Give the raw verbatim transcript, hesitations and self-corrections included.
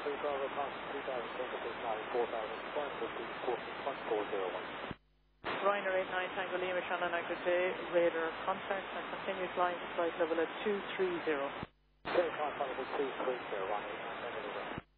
three Bravo, pass two thousand kilometers, now four thousand five hundred feet, one four zero one. Ryanair eight nine Tango Lima, Shannon Anchor J, radar contact and continue flying to flight level at two three zero. Okay, flight level two three zero, one eight nine.